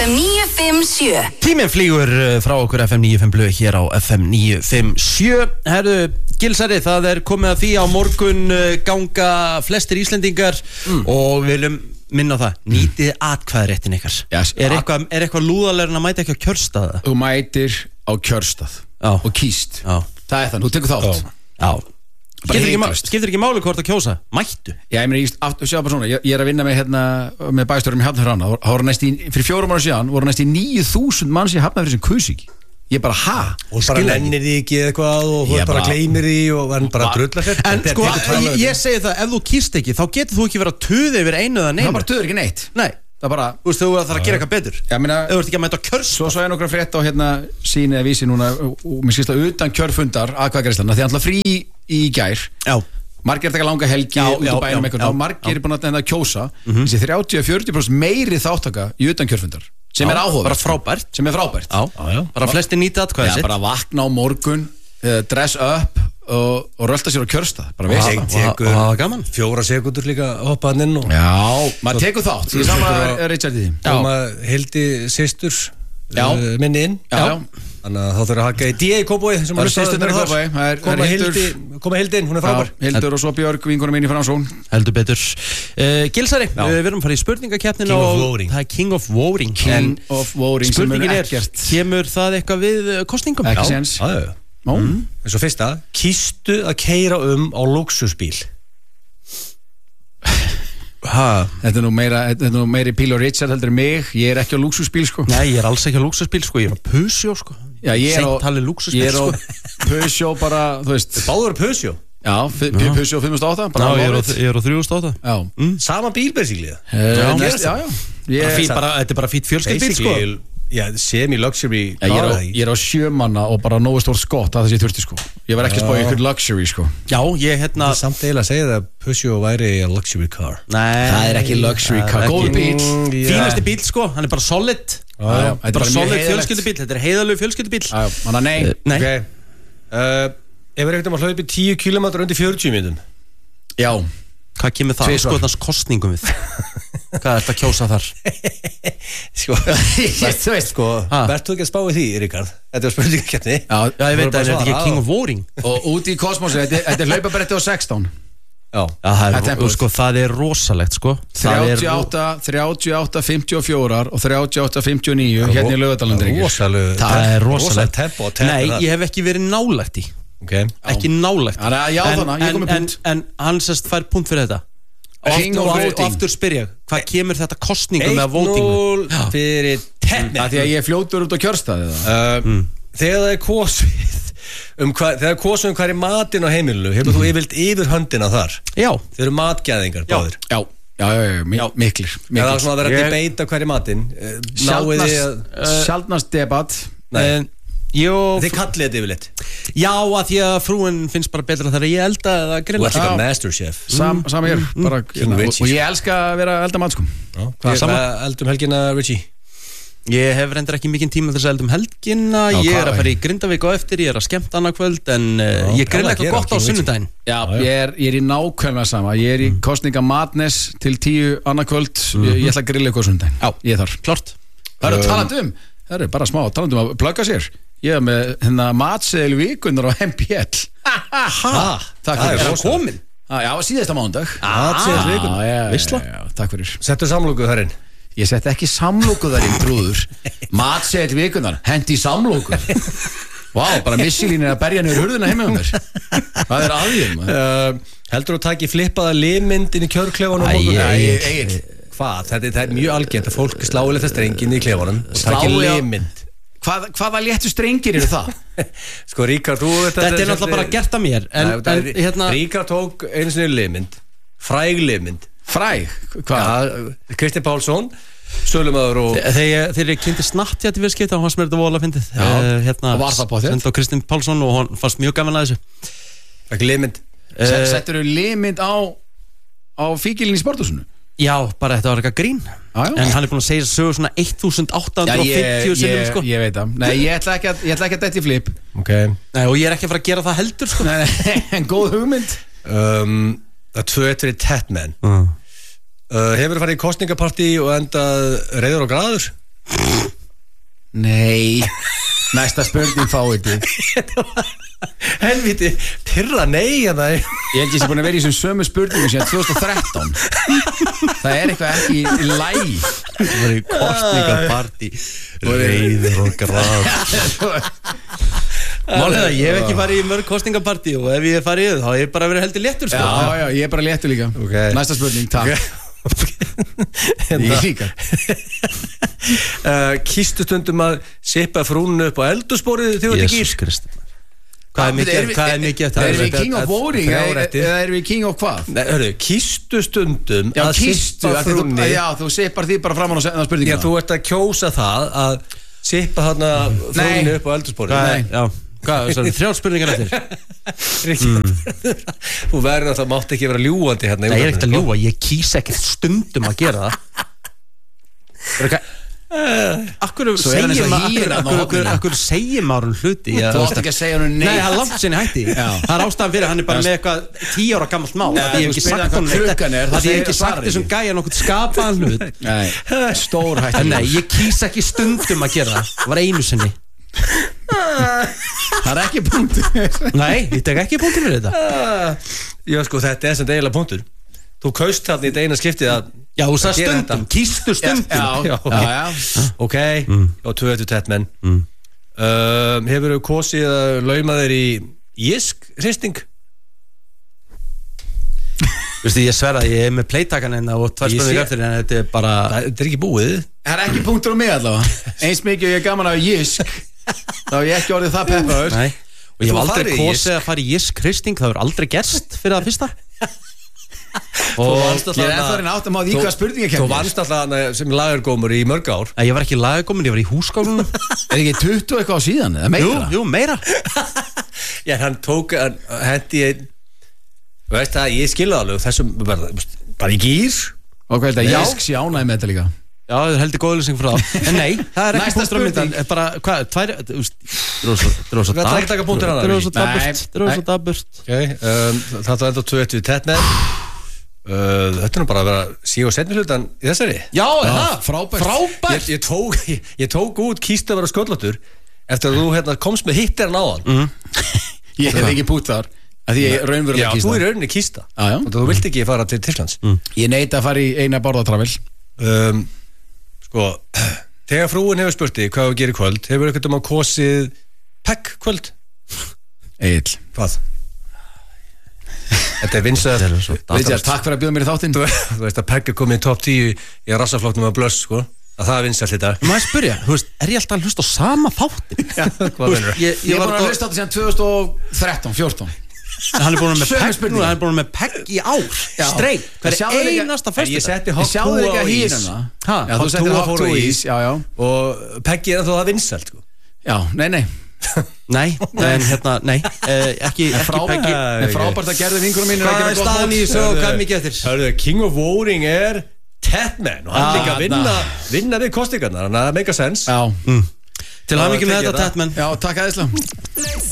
FM 957. Tíminn flýgur frá okkur FM 95 blöð hér á FM 957. Herðu, Gilsari, það komið að því á morgun ganga flestir Íslendingar og við viljum minna á það, nýtið atkvæðaréttin ykkar. Yes. Er eitthvað lúðalegur en að mæta ekki á kjörstað? Þú mætir á kjörstað og kýst. Það er það, þú tekur þátt. Já. Skiptir ekki máli hvort að kjósa? Mættu? Já, ég meina, sjá bara svona, ég að vinna með, með bæstjórum í Hafnarfjörðana. Það voru næst í, fyrir 4 ára síðan, voru næst í 9.000 manns í Hafnarfjörði sem kusu ekki. Ég bara, og bara nennir því ekki eitthvað og þú bara gleymir því og hann bara drullar sér. En sko, ég segi það, ef þú kýst ekki, þá getur þú ekki verið að tuða yfir einu eða neinu. Það bara tuður ekki neitt. Nei. Það bara, þú veist, þú þarf að gera eitthvað betur. Já, meina, ef þú ert ekki að mæta á kjörstað. Svo ég nokkra frétt á síni eða vísi núna og mér skilst að utan kjörfundar atkvæðagreiðslana því alltaf frí í gær. Já. Margir taka langa helgi út á bænum eitthvað og margir búin að kjósa þessi 30-40% meiri þáttaka í utan kjörfundar sem áhugaverð. Bara frábært. Sem frábært. Já. Bara flestir nýta atkvæði sitt. Já, bara vakna á morgun, dress up og rölda sér á kjörstað. Bara veist það. Og það var gaman. 4 sekúndur líka hoppaðan inn og... Já, maður tekur þátt. Ég saman Richard í því. Og maður hildi systur minni inn. Já. Þannig að þá þurfa að haka í D.A. Kópói sem það systurnar í Kópói. Koma Hildin, hún er frábær. Hildur og svo Björg, vinkonum mín í Framsón. Heldur betur. Gilsari, við erum að fara í spurningakeppnina og það er King of Voting. King of Voting sem er ekkert. Kemur það eitthvað við kosningum? Ekki séns. Eins og fyrsta, kýstu að keyra á luxusbíl? Þetta er nú meiri Píl og Richard heldur en mig. Ég er ekki á luxusbíl sko. Nei, ég er alls ekki á luxusbíl sko. Ég er á Peugeot sko. Já, ég er á Peugeot bara, þú veist. Báður Peugeot? Já, Peugeot 5008. Já, ég er á 3008. Já. Sama bíl basically? Já. Þetta er bara fýtt fjölskyldubíl sko. Já, semi-luxury. Ég er á 7 manna og bara nógu stórt skott að það sé þurfti sko. Ég var ekki að spá í einhvern luxury sko. Já, ég samt eiginlega að segja það að Peugeot væri a luxury car. Nei, það er ekki luxury car. Góð bíl. Fínasti bíl sko, hann er bara solid. Bara solid fjölskyldubíl. Þetta er heiðalög fjölskyldubíl. Manna nei. Ef við ekkert að hlaupa 10 km undir 40 mínútum. Já. Hvað kemur það skoðans kostningum við? Hvað er þetta að kjósa þar? Þú veist sko, verður þú ekki að spá í því, Ríkard? Þetta er spurningakeppni. Já, ég veit að þetta er ekki King of Voting. Og úti í kosmosi, þetta er hlaupabretti á 16. Já, það er rosalegt sko. 38, 54 og 38, 59 hérna í Laugardalsvelli. Það er rosalegt tempo. Nei, ég hef ekki verið nálægt í. Ekki nálægt. En hann sérst fær punkt fyrir þetta. Og aftur spyr ég, hvað kemur þetta kostningum með votingu? 1-0 fyrir tenni. Því að ég er fljótur út á kjörstaði. Þegar það er kosið hvað er matinn á heimilinu, hefur þú yfir höndina þar? Já. Þeir eru matgæðingar báðir. Já, miklir. Það er svona að vera að debata hvað er matinn. Sjaldnast debat. Þið kallið þetta yfirleitt. Já, að því að frúin finnst bara betra þegar ég elda eða grilla. Þú ert líka masterchef. Sama hér. Og ég elska að vera að elda mat sko. Hvað eldum helgina, Richie? Ég hef reyndar ekki mikinn tíma þess að eldum helgina. Ég er að fara í Grindavík á eftir. Ég er að skemmta annað kvöld. En ég grilla eitthvað gott á sunnudaginn. Já, ég er í nákvæmlega sama. Ég er í kostninga Madness til 10 annað kvöld. Ég ætla að grilla eitthvað sunnudaginn. Já, ég þarf. Klart. Það eru talandum. Það eru bara smá talandum að plugga sér. Ég er með matseðil vikunar á MPL. Takk fyrir. Er það komin? Já, síðasta mánudag. Matseðil vikunar. Veistla? Takk fyrir. Settu samlókuð þar inn? Ég sett ekki samlókuð þar inn, trúður. Matseðil vikunar, hendi samlókuð. Vá, bara missilín er að berja niður hurðina heima um mér. Hvað er aðeins? Heldur þú að taka flippaða limmynd inn í kjörklefanum? Nei. Hvað? Það er mjög algengt að fólk slálega það strengin í klefanum og taka limmynd. Hvaða léttu strengir eru það? Sko, Ríkard, þetta er náttúrulega bara gert að mér. Ríkard tók einu sinni limmynd. Fræg limmynd. Fræg? Hvað? Kristinn Pálsson, sölumæður og... Þegar ég kynnti snatt hérna til viðskipta, hann fannst mér þetta voðalega fyndið. Og var það på þér? Senda á Kristinn Pálsson og hann fannst mjög gaman að þessu. Ekki limmynd. Settur þú limmynd á fíkilin í sporthúsinu? Já, bara þetta var eitthvað grín. En hann er búin að segja sögur svona 1850 sinnum sko. Ég veit það. Nei, ég ætla ekki að detta í flip. Nei, og ég er ekki að fara að gera það heldur sko. En góð hugmynd. Það 2-1 fyrir Tatman. Hefur farið í kostningapartí og endað reiður og graður? Nei, næsta spurning fáið þið. Helviti, pyrra nei að það Ég held ég sé búin að vera í þessum sömu spurningum síðan 2013. Það er eitthvað ekki í lagi. Það var í kostningapartí reiður og graf. Málið það, ég hef ekki farið í mörg kostningapartí og ef ég hef farið í það, þá hef ég bara verið heldur léttur sko. Já, ég er bara léttur líka. Næsta spurning, takk. Ég líka. Kýstu stundum að sippa frúnu upp á eldursporið þegar þú ert í gír. Jesús Kristi. Hvað er mikið eftir? Erum við king of voting eða erum við king of hvað? Nei, hörru, kýstu stundum Já, að kýstu, sippa frúnni. já, þú sippar því bara fram á spurningina. Já, þú ert að kjósa það að sippa þarna frúnni upp á eldursporið. Nei, já. Hvað, það er 3 spurningar eftir? Þú verður að það mátt ekki vera ljúandi hérna. Nei, ég er ekkert að ljúga, ég kýs ekkert stundum að gera það. Akkur segir maður hluti? Þú átt ekki að segja hann Nei, það er langt sinni hætti. Það er ástæðan fyrir, hann er bara með eitthvað 10 ára gammalt mál. Það ég hef ekki sagt honum þetta. Það ég hef ekki sagt þessum gæja nokkuð skapaðan hlut. Nei, stór hætti. Nei, ég kýs ekki stundum að gera það. Það var einu sinni. Það er ekki punktur. Nei, ég tek ekki punktur fyrir þetta. Já, sko, þetta er sem eiginlega punktur. Þú kaust þarna í þetta eina skiptið að Já, þú sagði stundum, kýstu stundum. Já. Ok, og 2 Tatman. Hefur þú kosið að lauma þér í Jisk-hristing? Veistu, ég sverða, ég er með playtakan hérna og 2 spurningar eftir en þetta er bara Þetta er ekki búið. Það er ekki punktur á mig allavega. Eins mikið ég er gaman af Jisk, þá hef ég ekki orðið það peppaður. Nei, og ég hef aldrei kosið að fara í Jisk-hristing. Það hefur aldrei gerst fyrir það fyrsta. Og ég er ennþá reyna átt að máða í hvað spurninga kemur. Þú vannst alltaf sem lagergómur í mörg ár. Nei, ég var ekki í lagergómur, ég var í húsgáfnum. Er ekki 20 eitthvað á síðan, eða meira? Jú, meira. Já, hann tók, hendi einn. Veist það, ég skilði alveg þessum, bara í gýr. Og hvað er þetta, Jisk sé ánægði með þetta líka? Já, það er heldur góðlýsing frá það. En nei, það er ekki punktur á myndan. Bara, hvað, 2, það er svo daburt. Það er enda 2 Tatman. Þetta er nú bara að vera síg og setni hlutan í þessari. Já, frábært. Ég tók út kýst að vera sköllóttur eftir að þú komst með hittir náðan. Ég hef ekki pút þar að því ég raunverulega kýsta. Já, þú er rauninni kýsta og þú vilt ekki fara til Tyrklands. Ég neita að fara í eina borðatravel. Sko, þegar frúin hefur spurti hvað þú gerir kvöld, hefur eitthvað kosið pegg kvöld? Egill. Hvað? Þetta er vinsað. Takk fyrir að bjóða mér í þáttinn. Þú veist að pegg er komið í top 10 í rassafloknum af Blöss, sko. Að það er vinsað þetta. Má ég spyrja, þú veist, er ég alltaf að hlusta á sama þáttin? Hvað meinarðu? Ég var að hlusta á þetta síðan 2013-14. Hann er búin með pegg í ár straight, hver einasta föstudag. Ég setti hot two á ís. Þú setti hot two á ís og peggi er þá það vinsælt, sko. Já, nei Nei, ekki peggi. Frábært að gerði vingurum mínu. Hvað er staðan í þessu og hvað er mikið eftir? Hörðu, King of Voting er Tatman og hann líka vinna við kostingarnar, þannig að það make a sense. Já. Til hamingju með þetta, Tatman. Já, takk æðislega.